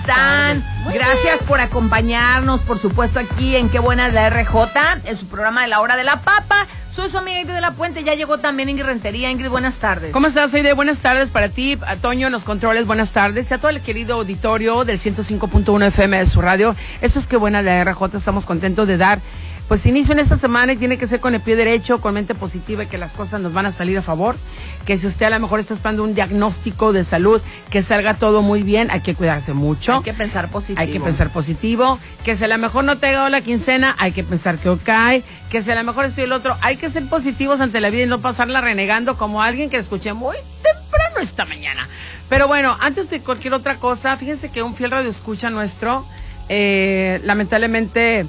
están? Gracias por acompañarnos, por supuesto, aquí en Qué Buena es la RJ, en su programa de la Hora de la Papa. Soy su amiga Ingrid de la Puente, ya llegó también Ingrid Rentería. Ingrid, buenas tardes. ¿Cómo estás, Aide? Buenas tardes para ti, a Toño en los controles, buenas tardes, y a todo el querido auditorio del 105.1 FM de su radio. Eso es Qué Buena la RJ, estamos contentos de dar pues inicio en esta semana y tiene que ser con el pie derecho, con mente positiva y que las cosas nos van a salir a favor, que si usted a lo mejor está esperando un diagnóstico de salud, que salga todo muy bien, hay que cuidarse mucho. Hay que pensar positivo. Hay que pensar positivo, que si a lo mejor no te ha dado la quincena, hay que pensar que cae, que si a lo mejor estoy el otro, hay que ser positivos ante la vida y no pasarla renegando como alguien que escuché muy temprano esta mañana. Pero bueno, antes de cualquier otra cosa, fíjense que un fiel radioescucha nuestro, lamentablemente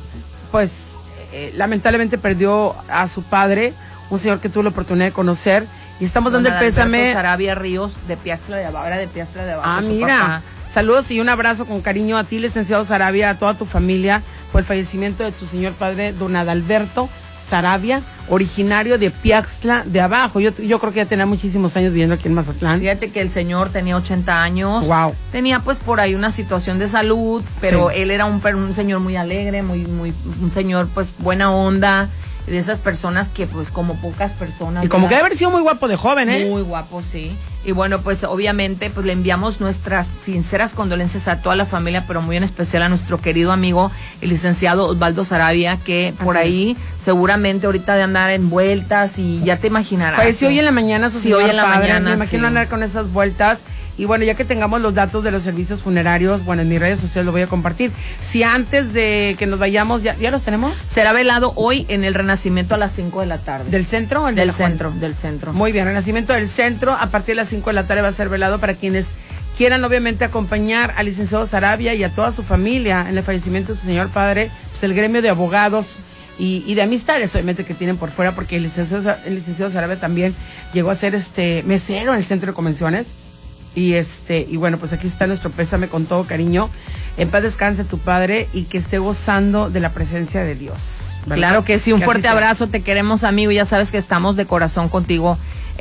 perdió a su padre, un señor que tuvo la oportunidad de conocer, y estamos dando el pésame. Sarabia Ríos, de Piaxtla de Abajo, era de Piaxtla de Abajo. Ah, mira, papá. Saludos y un abrazo con cariño a ti, licenciado Sarabia, a toda tu familia, por el fallecimiento de tu señor padre, don Adalberto Sarabia, originario de Piaxtla de Abajo. Yo creo que ya tenía muchísimos años viviendo aquí en Mazatlán. Fíjate que el señor tenía 80 años. Wow. Tenía pues por ahí una situación de salud, pero sí, él era un señor muy alegre, un señor pues buena onda, de esas personas que pues como pocas personas. Y como que debe haber sido muy guapo de joven, ¿eh? Muy guapo, sí. Y bueno, pues obviamente pues le enviamos nuestras sinceras condolencias a toda la familia, pero muy en especial a nuestro querido amigo, el licenciado Osvaldo Sarabia, que por ahí seguramente ahorita de andar en vueltas y ya te imaginarás. Falleció hoy en la mañana su señor hoy en la padre, mañana, me imagino andar con esas vueltas. Y bueno, ya que tengamos los datos de los servicios funerarios, bueno, en mis redes sociales lo voy a compartir. Si antes de que nos vayamos, ¿ya los tenemos? Será velado hoy en el Renacimiento a las 5 de la tarde. ¿Del centro o el del centro? Del centro. Muy bien, Renacimiento del centro, a partir de las 5 de la tarde va a ser velado para quienes quieran obviamente acompañar al licenciado Sarabia y a toda su familia en el fallecimiento de su señor padre, pues el gremio de abogados y de amistades obviamente que tienen por fuera, porque el licenciado Sarabia también llegó a ser mesero en el centro de convenciones. Y bueno, pues aquí está nuestro pésame con todo cariño. En paz descanse tu padre y que esté gozando de la presencia de Dios, ¿verdad? Claro que sí, un fuerte abrazo, te queremos, amigo, ya sabes que estamos de corazón contigo,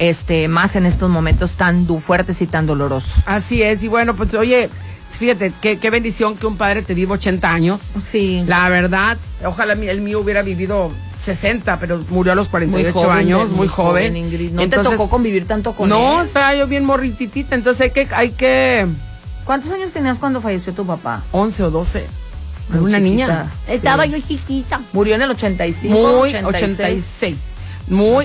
más en estos momentos tan fuertes y tan dolorosos. Así es, y bueno, pues oye, fíjate, qué bendición que un padre te viva 80 años. Sí. La verdad, ojalá el mío hubiera vivido 60, pero murió a los 48 muy joven, años, muy joven. Ingrid. ¿No entonces, te tocó convivir tanto con él? No, o sea, yo bien morrititita, entonces hay que... ¿Cuántos años tenías cuando falleció tu papá? 11 o 12. Muy una chiquita. Niña. Sí. Estaba yo chiquita. Murió en el 85. Muy 86. Muy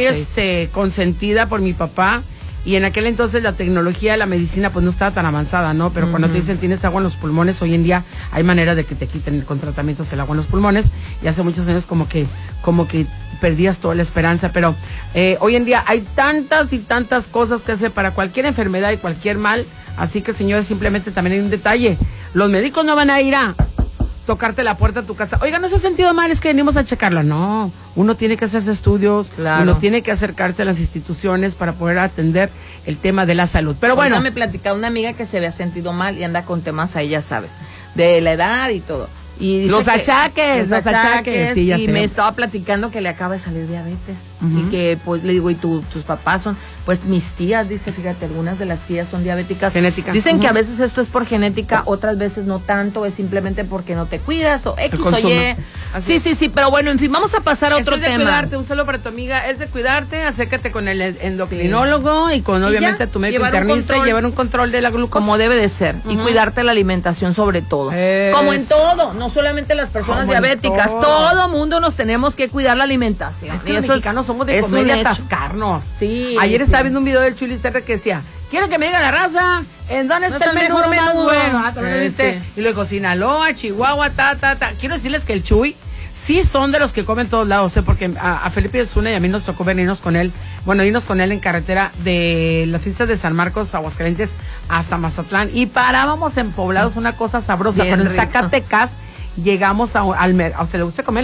consentida por mi papá. Y en aquel entonces la tecnología, la medicina, pues no estaba tan avanzada, ¿no? Pero cuando te dicen tienes agua en los pulmones, hoy en día hay manera de que te quiten con tratamientos el agua en los pulmones. Y hace muchos años como que perdías toda la esperanza. Pero hoy en día hay tantas y tantas cosas que hacer para cualquier enfermedad y cualquier mal. Así que, señores, simplemente también hay un detalle. Los médicos no van a ir a tocarte la puerta de tu casa. Oiga, ¿no se ha sentido mal? Es que venimos a checarlo. No, uno tiene que hacerse estudios, claro. Uno tiene que acercarse a las instituciones para poder atender el tema de la salud. Pero bueno. Me platicaba una amiga que se había sentido mal y anda con temas ahí, ya sabes, de la edad y todo. Y dice los achaques. Sí, ya y sé. me estaba platicando que le acaba de salir diabetes. Y que, pues, le digo, ¿y tus papás son? Pues mis tías, dice, fíjate, algunas de las tías son diabéticas. Genética. Dicen que a veces esto es por genética, otras veces no tanto, es simplemente porque no te cuidas o X o Y. Sí, pero bueno, en fin, vamos a pasar a otro tema. De cuidarte, un saludo para tu amiga, es de cuidarte, acércate con el endocrinólogo y con obviamente a tu médico internista y llevar un control de la glucosa. Como debe de ser, y cuidarte la alimentación sobre todo. Como en todo, no solamente las personas diabéticas, todo mundo nos tenemos que cuidar la alimentación. Es que los mexicanos somos de comer y atascarnos. Sí. Ayer estaba viendo un video del Chuy Lizarra que decía, quiero que me diga la raza, ¿en dónde está el menú más bueno? Y luego Sinaloa, Chihuahua, Quiero decirles que el Chuy sí son de los que comen todos lados, porque a Felipe Zuna y a mí nos tocó irnos con él en carretera de las fiestas de San Marcos, Aguascalientes, hasta Mazatlán, y parábamos en poblados, una cosa sabrosa, pero en Zacatecas llegamos al mercado, o sea, le gusta comer